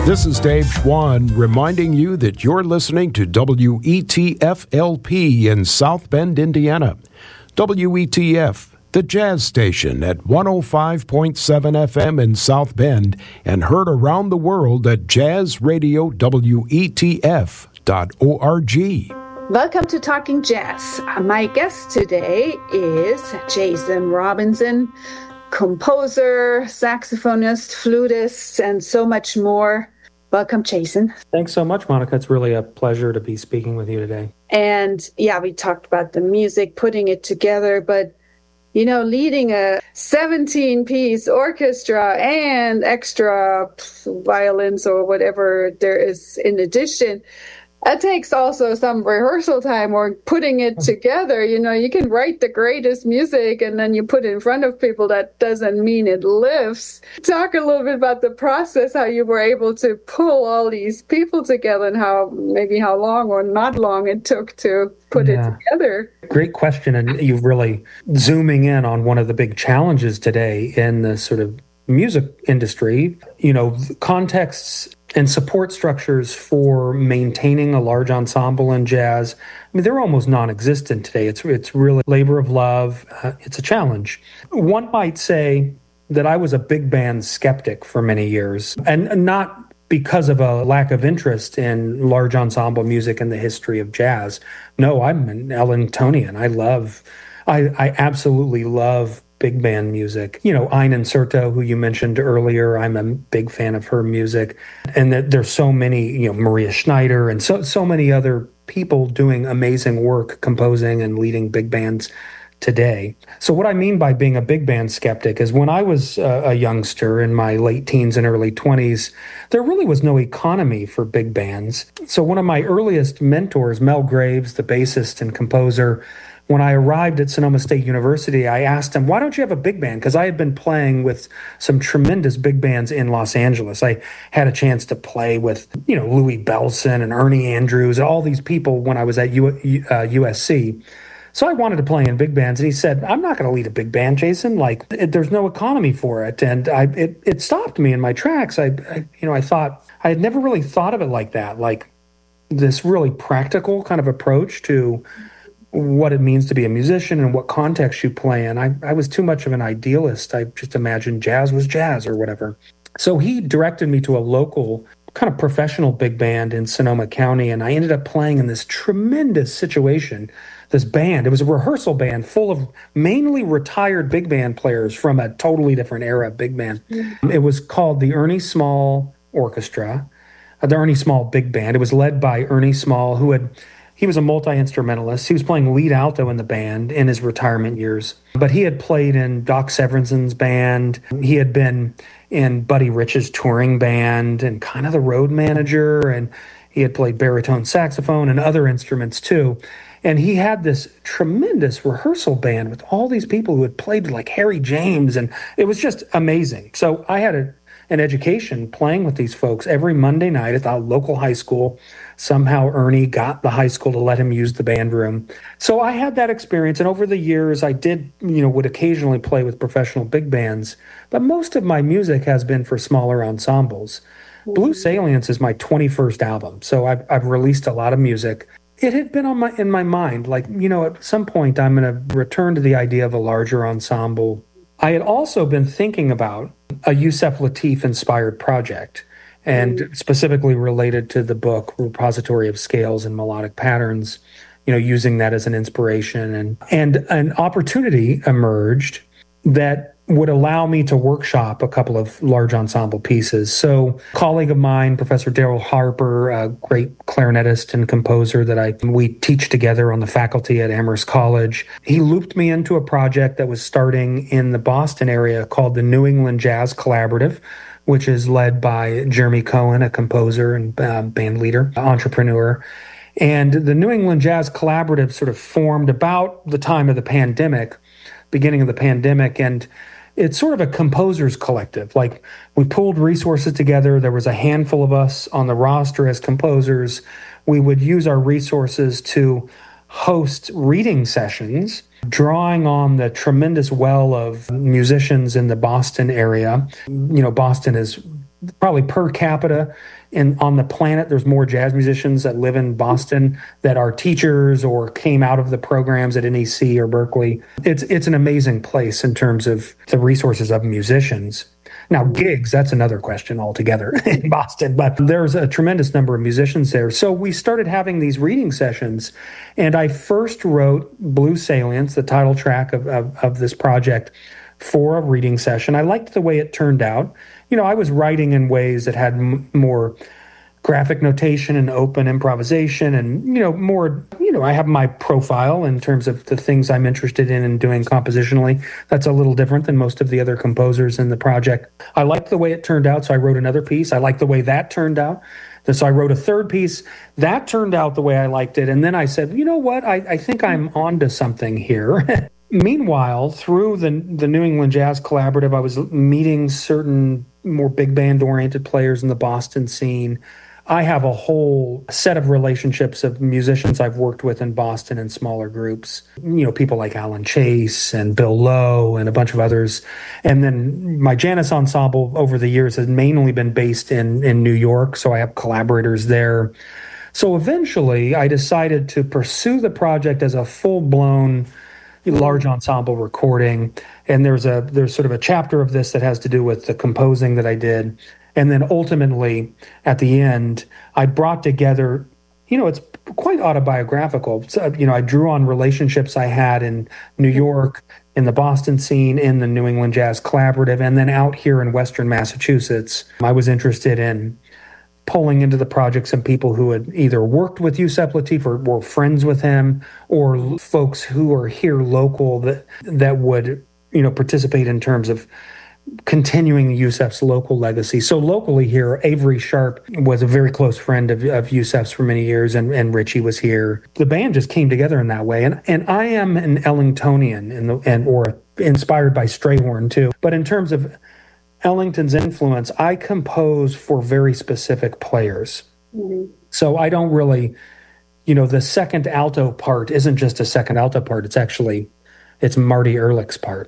This is Dave Schwann reminding you that you're listening to WETF-LP in South Bend, Indiana. WETF, the jazz station at 105.7 FM in South Bend and heard around the world at jazzradiowetf.org. Welcome to Talking Jazz. My guest today is Jason Robinson, composer, saxophonist, flutist, and so much more. Welcome, Jason. Thanks so much, Monica. It's really a pleasure to be speaking with you today. And yeah, we talked about the music, putting it together, but you know, leading a 17-piece orchestra and extra violins or whatever there is in addition, it takes also some rehearsal time or putting it together. You know, you can write the greatest music and then you put it in front of people. That doesn't mean it lives. Talk a little bit about the process, how you were able to pull all these people together and how long or not long it took to put it together. Great question. And you're really zooming in on one of the big challenges today in the sort of music industry. You know, contexts and support structures for maintaining a large ensemble in jazz, I mean, they're almost non-existent today. It's really labor of love. It's a challenge. One might say that I was a big band skeptic for many years, and not because of a lack of interest in large ensemble music and the history of jazz. No, I'm an Ellingtonian. I absolutely love big band music. You know, Aina Serto, who you mentioned earlier, I'm a big fan of her music. And there's so many, you know, Maria Schneider and so many other people doing amazing work, composing and leading big bands today. So what I mean by being a big band skeptic is when I was a youngster in my late teens and early 20s, there really was no economy for big bands. So one of my earliest mentors, Mel Graves, the bassist and composer, when I arrived at Sonoma State University, I asked him, why don't you have a big band? Because I had been playing with some tremendous big bands in Los Angeles. I had a chance to play with, you know, Louis Bellson and Ernie Andrews, all these people when I was at USC. So I wanted to play in big bands. And he said, I'm not going to lead a big band, Jason. Like, there's no economy for it. And it stopped me in my tracks. I thought, I had never really thought of it like that, like this really practical kind of approach to what it means to be a musician and what context you play in. I was too much of an idealist. I just imagined jazz was jazz or whatever. So he directed me to a local kind of professional big band in Sonoma County, and I ended up playing in this tremendous situation, this band. It was a rehearsal band full of mainly retired big band players from a totally different era of big band. Mm-hmm. It was called the Ernie Small Orchestra, the Ernie Small Big Band. It was led by Ernie Small, he was a multi-instrumentalist. He was playing lead alto in the band in his retirement years. But he had played in Doc Severinsen's band. He had been in Buddy Rich's touring band and kind of the road manager. And he had played baritone saxophone and other instruments too. And he had this tremendous rehearsal band with all these people who had played like Harry James. And it was just amazing. So I had an education playing with these folks every Monday night at the local high school. Somehow Ernie got the high school to let him use the band room. So I had that experience, and over the years I would occasionally play with professional big bands, but most of my music has been for smaller ensembles. Blue Salience is my 21st album, so I've released a lot of music. It had been in my mind, like, you know, at some point I'm going to return to the idea of a larger ensemble. I had also been thinking about a Yusef Lateef-inspired project, and specifically related to the book Repository of Scales and Melodic Patterns, you know, using that as an inspiration. And an opportunity emerged that would allow me to workshop a couple of large ensemble pieces. So a colleague of mine, Professor Daryl Harper, a great clarinetist and composer that we teach together on the faculty at Amherst College, he looped me into a project that was starting in the Boston area called the New England Jazz Collaborative, which is led by Jeremy Cohen, a composer and band leader, entrepreneur. And the New England Jazz Collaborative sort of formed about the time of the pandemic, beginning of the pandemic, and it's sort of a composers collective. Like, we pulled resources together. There was a handful of us on the roster as composers. We would use our resources to host reading sessions, drawing on the tremendous well of musicians in the Boston area. You know, Boston is probably per capita on the planet, there's more jazz musicians that live in Boston that are teachers or came out of the programs at NEC or Berkeley. It's an amazing place in terms of the resources of musicians. Now, gigs, that's another question altogether in Boston, but there's a tremendous number of musicians there. So we started having these reading sessions, and I first wrote Blue Salience, the title track of this project, for a reading session. I liked the way it turned out. I was writing in ways that had more graphic notation and open improvisation and, more, I have my profile in terms of the things I'm interested in and doing compositionally. That's a little different than most of the other composers in the project. I liked the way it turned out, so I wrote another piece. I liked the way that turned out. So I wrote a third piece. That turned out the way I liked it. And then I said, you know what? I think I'm onto something here. Meanwhile, through the New England Jazz Collaborative, I was meeting certain more big band-oriented players in the Boston scene. I have a whole set of relationships of musicians I've worked with in Boston in smaller groups. People like Alan Chase and Bill Lowe and a bunch of others. And then my Janus ensemble over the years has mainly been based in New York, so I have collaborators there. So eventually, I decided to pursue the project as a full-blown large ensemble recording. And there's sort of a chapter of this that has to do with the composing that I did. And then ultimately, at the end, I brought together, it's quite autobiographical. So, I drew on relationships I had in New York, in the Boston scene, in the New England Jazz Collaborative, and then out here in Western Massachusetts. I was interested in pulling into the project some people who had either worked with Yusef Lateef or were friends with him, or folks who are here local that would, participate in terms of continuing Yusef's local legacy. So locally here, Avery Sharp was a very close friend of Yusef's for many years, and Richie was here. The band just came together in that way. And I am an Ellingtonian or inspired by Strayhorn too. But in terms of Ellington's influence, I compose for very specific players. Mm-hmm. So I don't really, the second alto part isn't just a second alto part. It's Marty Ehrlich's part.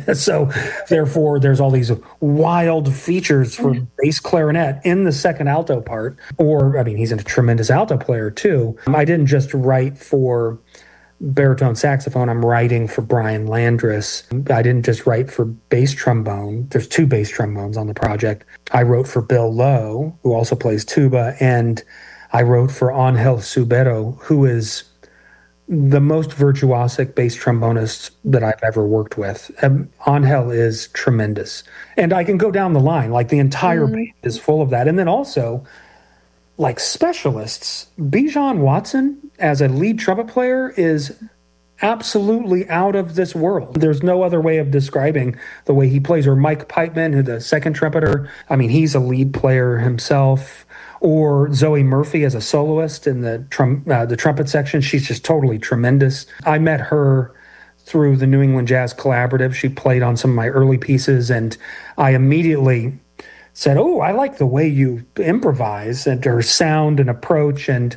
So therefore, there's all these wild features for bass clarinet in the second alto part. He's a tremendous alto player too. I didn't just write for baritone saxophone. I'm writing for Brian Landris. I didn't just write for bass trombone. There's 2 bass trombones on the project. I wrote for Bill Lowe, who also plays tuba, and I wrote for Angel Subero, who is the most virtuosic bass trombonist that I've ever worked with. Angel is tremendous. And I can go down the line, like the entire band is full of that. And then also, like specialists, Bijan Watson as a lead trumpet player is absolutely out of this world. There's no other way of describing the way he plays. Or Mike Pipeman, who's the second trumpeter. He's a lead player himself. Or Zoe Murphy as a soloist in the trumpet section. She's just totally tremendous. I met her through the New England Jazz Collaborative. She played on some of my early pieces, and I immediately said, "Oh, I like the way you improvise," and her sound and approach. And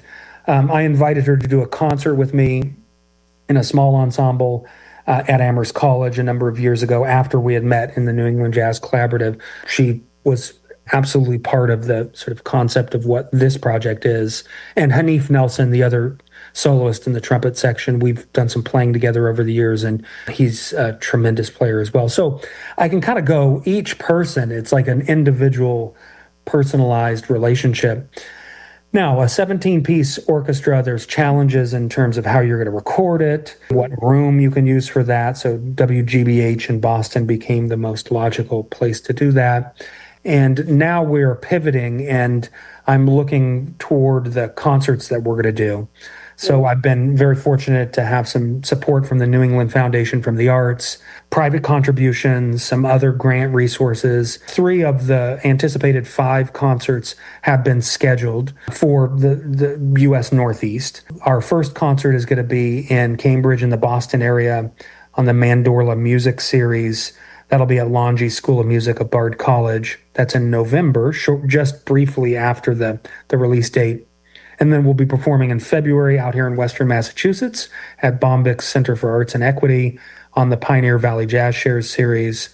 I invited her to do a concert with me in a small ensemble at Amherst College a number of years ago after we had met in the New England Jazz Collaborative. She was absolutely part of the sort of concept of what this project is. And Hanif Nelson, the other soloist in the trumpet section, we've done some playing together over the years, and he's a tremendous player as well. So I can kind of go each person. It's like an individual, personalized relationship. Now, a 17-piece orchestra, there's challenges in terms of how you're going to record it, what room you can use for that. So WGBH in Boston became the most logical place to do that. And now we're pivoting, and I'm looking toward the concerts that we're going to do. So I've been very fortunate to have some support from the New England Foundation for the Arts, private contributions, some other grant resources. 3 of the anticipated 5 concerts have been scheduled for the U.S. Northeast. Our first concert is going to be in Cambridge in the Boston area on the Mandorla Music Series. That'll be at Longy School of Music of Bard College. That's in November, just briefly after the release date. And then we'll be performing in February out here in Western Massachusetts at Bombyx Center for Arts and Equity on the Pioneer Valley Jazz Shares series.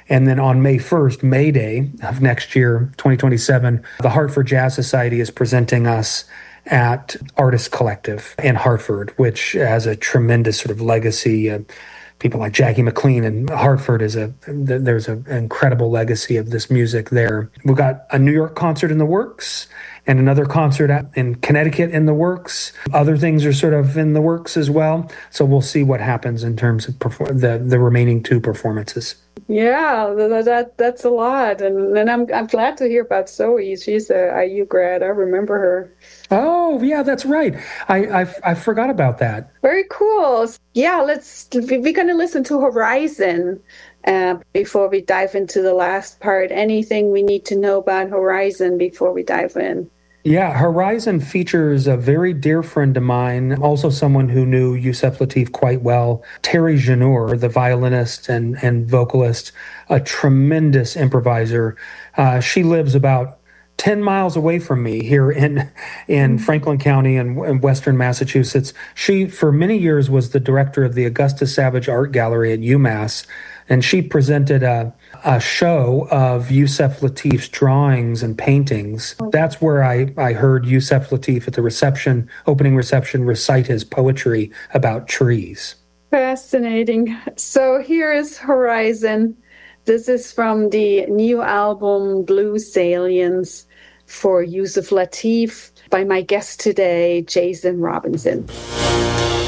And then on May 1st, May Day of next year, 2027, the Hartford Jazz Society is presenting us at Artist Collective in Hartford, which has a tremendous sort of legacy. People like Jackie McLean in Hartford there's an incredible legacy of this music there. We've got a New York concert in the works and another concert in Connecticut in the works. Other things are sort of in the works as well. So we'll see what happens in terms of the remaining 2 performances. Yeah, that's a lot, and I'm glad to hear about Zoe. She's a IU grad. I remember her. Oh, yeah, that's right. I forgot about that. Very cool. Yeah, we're going to listen to Horizon before we dive into the last part. Anything we need to know about Horizon before we dive in? Yeah, Horizon features a very dear friend of mine, also someone who knew Yusef Lateef quite well, Terry Janour, the violinist and vocalist, a tremendous improviser. She lives about 10 miles away from me here in Franklin County in Western Massachusetts. She, for many years, was the director of the Augusta Savage Art Gallery at UMass, and she presented a show of Yusef Lateef's drawings and paintings. That's where I heard Yusef Lateef at the opening reception, recite his poetry about trees. Fascinating. So here is Horizon. This is from the new album Blues Salience for Yusef Lateef by my guest today, Jason Robinson.